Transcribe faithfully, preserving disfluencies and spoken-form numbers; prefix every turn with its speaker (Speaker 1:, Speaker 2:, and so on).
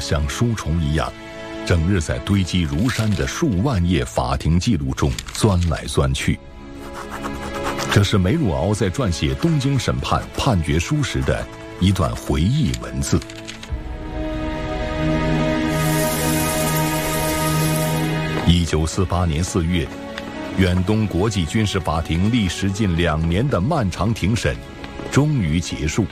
Speaker 1: 像书虫一样，整日在堆积如山的数万页法庭记录中钻来钻去。这是梅汝敖在撰写东京审判判决书时的一段回忆文字。一九四八年四月，远东国际军事法庭历时近两年的漫长庭审终于结束。